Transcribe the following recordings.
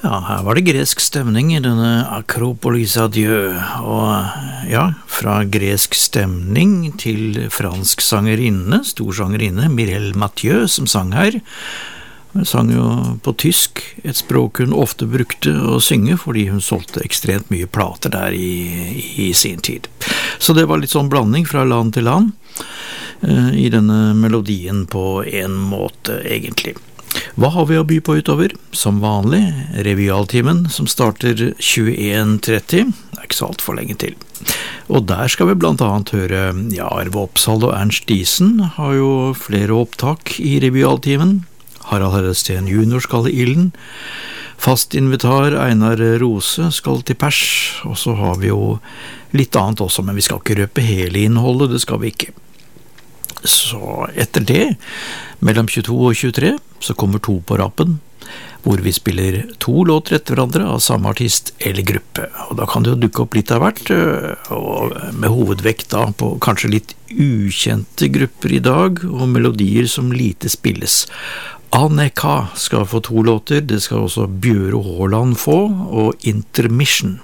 Ja, her var det gresk stemning I denne Akropolis Adieu, og ja, fra gresk stemning til fransk sangerinne, storsangerinne Mireille Mathieu som sang her. Hun sang jo på tysk, et språk hun ofte brukte å synge fordi hun solgte ekstremt mye plater der I sin tid. Så det var litt sånn blanding fra land til land I denne melodien på en måte egentlig. Hva har vi å by på utover? Som vanlig, Revialtimen som starter 21:30, det ikke så alt for lenge til. Og der skal vi blant annet høre, ja, Arve Oppsal og Ernst Diesen har jo flere opptak I Revialtimen. Harald Herresten junior skal I ilden. Fast invitar Einar Rose skal til pers, og så har vi jo litt annet også, men vi skal ikke røpe hele innholdet, det skal vi ikke. Så etter det, mellom 22 og 23, så kommer 2 på rappen, hvor vi spiller 2 låter etter hverandre av samme artist eller gruppe. Og da kan det jo dukke opp litt av hvert, og med hovedvekt da på kanskje litt ukjente grupper I dag, og melodier som lite spilles. Aneka skal få 2 låter, det skal også Bjøro Håland få, og Intermission.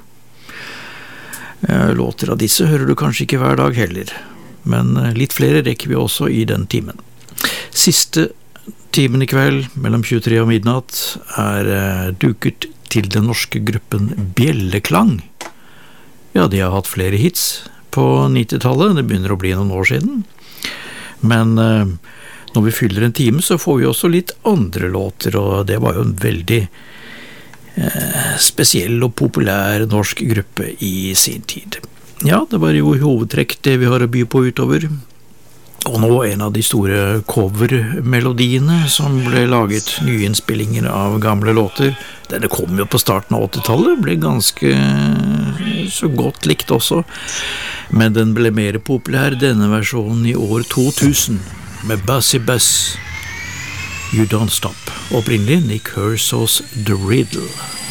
Låter av disse hører du kanskje ikke hver dag heller, men litt flere rekker vi også I den timen. Siste timen I kveld, mellom 23 og midnatt, duket til den norske gruppen Bjelleklang. Ja, de har hatt flere hits på 90-tallet, det begynner å bli noen år siden. Men når vi fyller en time, så får vi også litt andre låter, og det var jo en veldig spesiell og populær norsk gruppe I sin tid. Ja, det var jo I hovedtrekk det vi har å by på utover. Og nå en av de store covermelodiene som ble laget, nyinnspillinger av gamle låter. Denne kom jo på starten av 80-tallet, ble ganske så godt likt også. Men den ble mer populær, denne versjonen I år 2000, med Bassy Bass, You Don't Stop. Opprinnelig Nick Hershaws The Riddle.